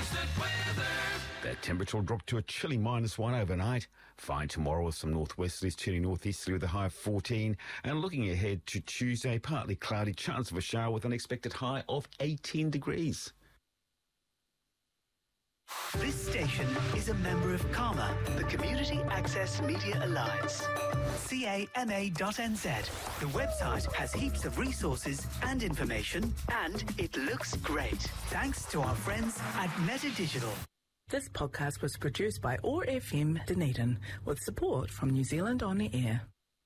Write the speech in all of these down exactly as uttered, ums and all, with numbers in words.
The temperature will drop to a chilly minus one overnight. Fine tomorrow with some northwesterlies turning northeasterly with a high of fourteen. And looking ahead to Tuesday, partly cloudy, chance of a shower with an expected high of eighteen degrees. This station is a member of CAMA, the Community Access Media Alliance. C A M A dot N Z. The website has heaps of resources and information, and it looks great. Thanks to our friends at Meta Digital. This podcast was produced by O A R F M Dunedin with support from New Zealand On the Air.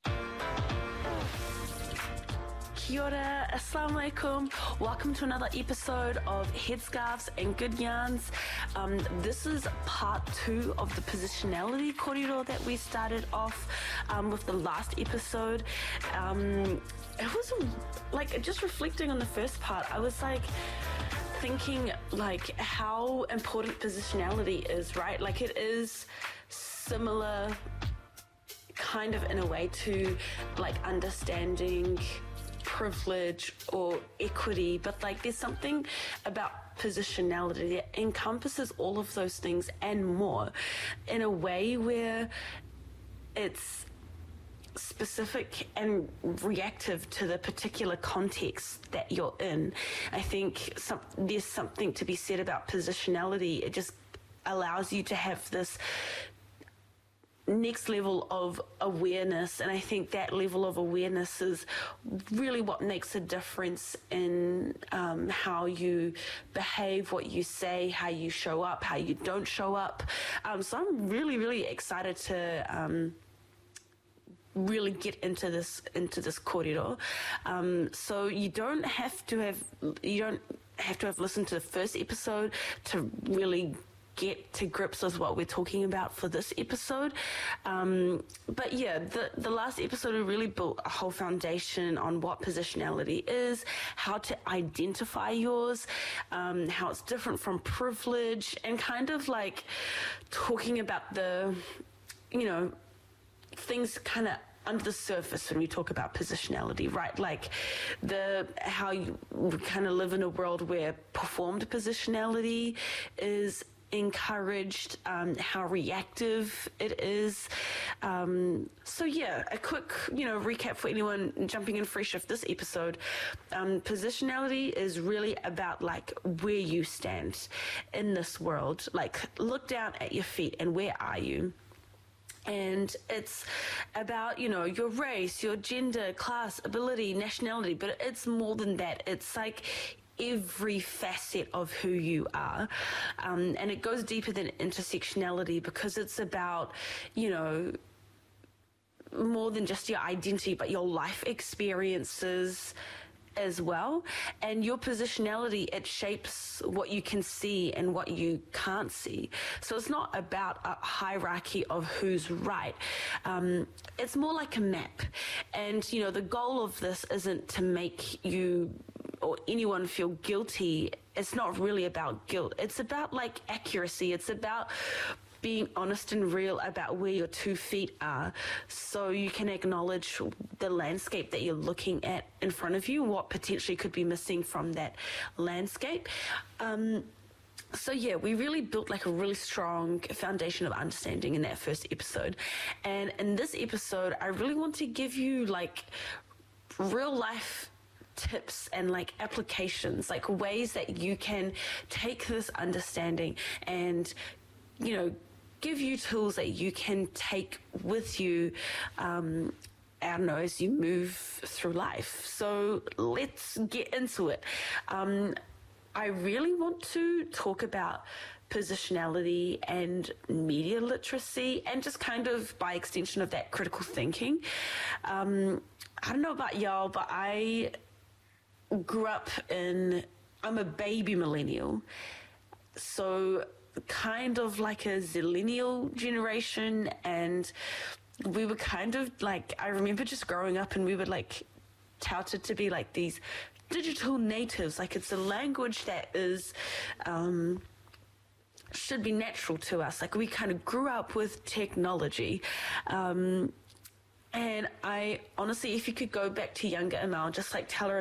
Kia ora, assalamu alaikum. Welcome to another episode of Headscarves and Good Yarns. Um, this is part two of the positionality corridor that we started off um, with the last episode. Um, it was like, just reflecting on the first part, I was like, thinking like how important positionality is, right? Like it is similar kind of in a way to like understanding privilege or equity, but like there's something about positionality that encompasses all of those things and more in a way where it's specific and reactive to the particular context that you're in. I think some, there's something to be said about positionality. It just allows you to have this next level of awareness, and I think that level of awareness is really what makes a difference in um, how you behave, what you say, how you show up, how you don't show up. Um, so I'm really, really excited to um, really get into this into this corridor. Um, so you don't have to have you don't have to have listened to the first episode to really get to grips with what we're talking about for this episode. Um, but yeah, the, the last episode really built a whole foundation on what positionality is, how to identify yours, um, how it's different from privilege, and kind of like talking about the, you know, things kind of under the surface when we talk about positionality, right? Like the how you kind of live in a world where performed positionality is encouraged, um, how reactive it is. Um, so yeah, a quick, you know, recap for anyone jumping in fresh off this episode. Um, positionality is really about like where you stand in this world. Like look down at your feet and where are you? And it's about, you know, your race, your gender, class, ability, nationality, but it's more than that. It's like every facet of who you are. Um, and it goes deeper than intersectionality because it's about, you know, more than just your identity, but your life experiences as well. And your positionality, it shapes what you can see and what you can't see. So it's not about a hierarchy of who's right. Um, it's more like a map. And, you know, the goal of this isn't to make you or anyone feel guilty. It's not really about guilt. It's about like accuracy. It's about being honest and real about where your two feet are so you can acknowledge the landscape that you're looking at in front of you, what potentially could be missing from that landscape. Um, so yeah, we really built like a really strong foundation of understanding in that first episode. And in this episode, I really want to give you like real life tips and like applications, like ways that you can take this understanding and, you know, give you tools that you can take with you, um, I don't know, as you move through life. So let's get into it. Um, I really want to talk about positionality and media literacy and just kind of by extension of that critical thinking. Um, I don't know about y'all, but I grew up in, I'm a baby millennial. So kind of like a zillennial generation, and we were kind of like, I remember just growing up and we were like touted to be like these digital natives. Like it's a language that is um should be natural to us. Like we kind of grew up with technology. Um And I honestly, if you could go back to younger Amal, just like tell her